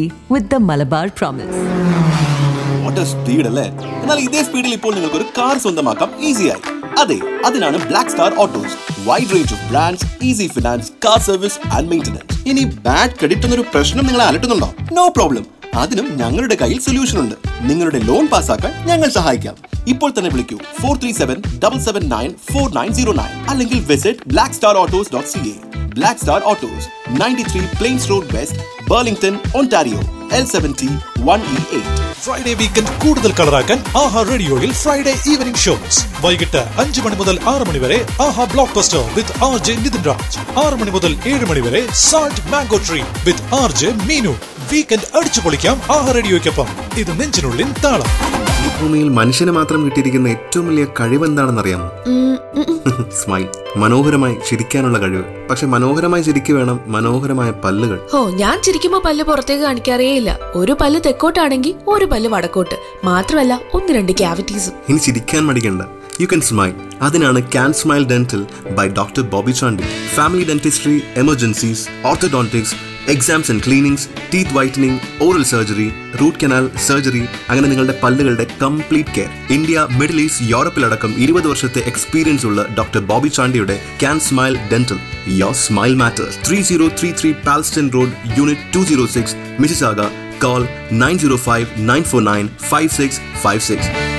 easily with the Malabar Promise. What speed അല്ലേ? എന്നാൽ ഇതേ സ്പീഡിൽ ഇപ്പോൾ നിങ്ങൾക്ക് ഒരു കാർ സ്വന്തമാക്കാം ഈസിയായി. അതെ, അതിനാണ് black star autos. Wide range of brands, easy finance, car service and maintenance. ഇനി ബാഡ് ക്രെഡിറ്റ് എന്നൊരു പ്രശ്നം നിങ്ങളെ അലട്ടുന്നുണ്ടോ? നോ പ്രോബ്ലം, അതിനും ഞങ്ങളുടെ കയ്യിൽ സൊല്യൂഷൻ ഉണ്ട്. നിങ്ങളുടെ ലോൺ പാസ്സാക്കാൻ ഞങ്ങൾ സഹായിക്കാം. ഇപ്പോൾ തന്നെ വിളിക്കൂ 437-779-4909 അല്ലെങ്കിൽ visit blackstarautos.ca. Black Star Autos, 93 Plains Road West, Burlington, Ontario, L70-1E8. Friday weekend കൂടുതൽ കളറാക്കാൻ ആഹാ റേഡിയോയിൽ ഫ്രൈഡേ ഈവനിംഗ് ഷോസ് വൈകിട്ട് 5 മണി മുതൽ 6 മണി വരെ ആഹാ ബ്ലോക്ക് ബസ്റ്റർ വിത്ത് RJ നിതിൻ രാജ്. 6 മണി മുതൽ 7 മണി വരെ സാൾട്ട് മാംഗോ ട്രീ വിത്ത് RJ മീനു. വീക്കെൻഡ് അടിച്ചു പൊളിക്കാം ആഹാ റേഡിയോയ്ക്കൊപ്പം. ഇത് നെഞ്ചിനുള്ളിൽ താളം. ഈ ഭൂമിയിൽ മനുഷ്യന് മാത്രം കിട്ടിയിരിക്കുന്ന ഏറ്റവും വലിയ കഴിവെന്താണെന്നറിയാമോ? സ്മൈൽ. മനോഹരമായി ചിരിക്കാനുള്ള കഴിവ്. പക്ഷെ മനോഹരമായി ചിരിക്കു വേണം മനോഹരമായ പല്ലുകൾ. ഞാൻ ചിരിക്കുമ്പോ പല്ല് പുറത്തേക്ക് കാണിക്കാറേയില്ല. ഒരു പല്ല് തെക്കോട്ടാണെങ്കിൽ ഒരു പല്ല് വടക്കോട്ട്. മാത്രമല്ല 1-2 ക്യാവിറ്റീസും. ഇനി ചിരിക്കാൻ മടിക്കണ്ട. You can smile. അതിനാണ് Can Smile Dental by Dr. Bobby Chandi. Family dentistry, emergencies, orthodontics, exams and cleanings, teeth whitening, oral surgery, root canal surgery, അങ്ങനെ നിങ്ങളുടെ പല്ലുകളുടെ complete care. India, middle east, യൂറോപ്പിലടക്കം 20 വർഷത്തെ എക്സ്പീരിയൻസ് ഉള്ള ഡോക്ടർ ബോബി ചാണ്ടിയുടെ Can Smile Dental. Your smile matters. 3033 Palston Road, Unit 206, Mississauga. Call 905-949-5656.